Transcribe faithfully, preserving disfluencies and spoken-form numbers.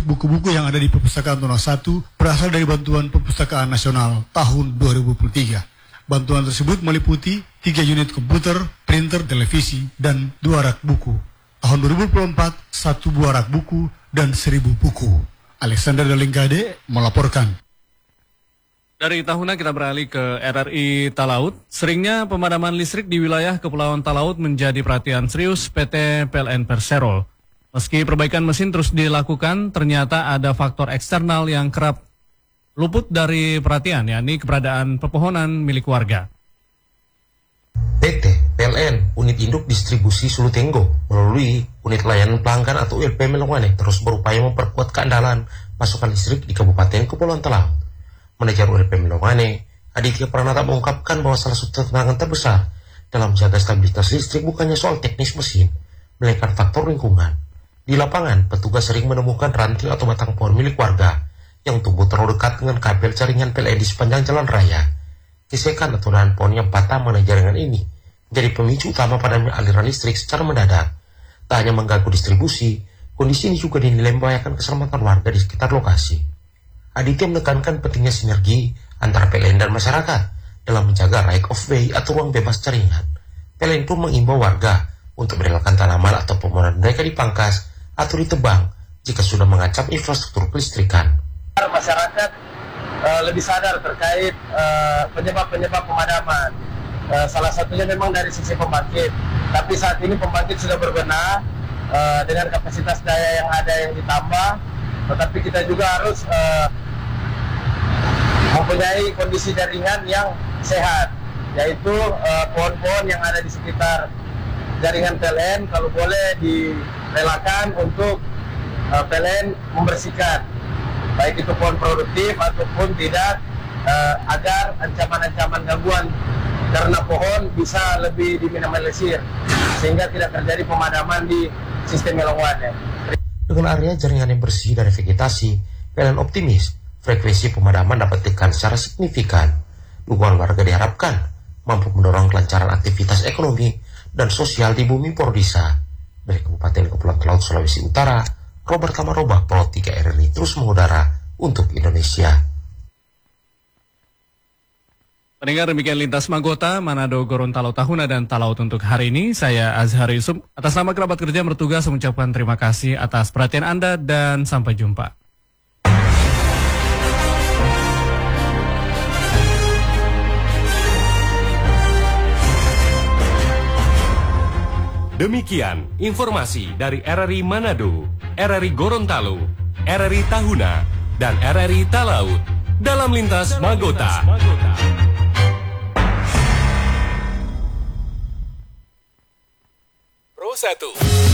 buku-buku yang ada di Perpustakaan Tona satu berasal dari bantuan Perpustakaan Nasional tahun dua ribu dua puluh tiga. Bantuan tersebut meliputi tiga unit komputer, printer, televisi, dan dua rak buku. Tahun dua ribu dua puluh empat, satu buah rak buku dan seribu buku. Alexander Dalingkade melaporkan. Dari Tahuna kita beralih ke R R I Talaut. Seringnya pemadaman listrik di wilayah Kepulauan Talaut menjadi perhatian serius P T P L N Persero. Meski perbaikan mesin terus dilakukan, ternyata ada faktor eksternal yang kerap luput dari perhatian, yakni keberadaan pepohonan milik warga. P T P L N, Unit Induk Distribusi Sulutenggo, melalui Unit Layanan Pelanggan atau U L P Melongwane, terus berupaya memperkuat keandalan pasokan listrik di Kabupaten Kepulauan Talaut. Manajer U L P Melongwane, Aditya Pranata mengungkapkan bahwa salah satu tantangan terbesar dalam menjaga stabilitas listrik bukannya soal teknis mesin, melainkan faktor lingkungan. Di lapangan, petugas sering menemukan ranting atau batang pohon milik warga yang tumbuh terlalu dekat dengan kabel jaringan P L N di sepanjang jalan raya. Gesekan atau dahan pohon yang patah mengenai jaringan ini menjadi pemicu utama padamnya aliran listrik secara mendadak. Tak hanya mengganggu distribusi, kondisi ini juga dinilai membahayakan keselamatan warga di sekitar lokasi. Aditya menekankan pentingnya sinergi antara P L N dan masyarakat dalam menjaga right of way atau ruang bebas jaringan. P L N pun mengimbau warga untuk merelakan tanaman atau pepohonan mereka dipangkas atau ditebang jika sudah mengancam infrastruktur kelistrikan. Masyarakat uh, lebih sadar terkait uh, penyebab-penyebab pemadaman. Uh, salah satunya memang dari sisi pembangkit. Tapi saat ini pembangkit sudah berbenah uh, dengan kapasitas daya yang ada yang ditambah. Tetapi kita juga harus uh, mempunyai kondisi jaringan yang sehat, yaitu uh, pohon-pohon yang ada di sekitar jaringan P L N kalau boleh direlakan untuk uh, P L N membersihkan, baik itu pohon produktif ataupun tidak, uh, agar ancaman-ancaman gangguan karena pohon bisa lebih diminimalisir sehingga tidak terjadi pemadaman di sistem Melongwane. Dengan area jaringan yang bersih dari vegetasi, P L N optimis frekuensi pemadaman dapat ditekan secara signifikan. Dukungan warga diharapkan mampu mendorong kelancaran aktivitas ekonomi dan sosial di bumi Pordisa. Dari Kabupaten Kepulauan Talaut, Sulawesi Utara, Robert Tamaroba, Pro tiga R R I terus mengudara untuk Indonesia. Pendengar, demikian Lintas Magota, Manado, Gorontalo, Tahuna, dan Talaut untuk hari ini. Saya Azhar Yusuf, atas nama kerabat kerja bertugas mengucapkan terima kasih atas perhatian Anda dan sampai jumpa. Demikian informasi dari R R I Manado, R R I Gorontalo, R R I Tahuna, dan R R I Talaut dalam Lintas Magota. Pro satu.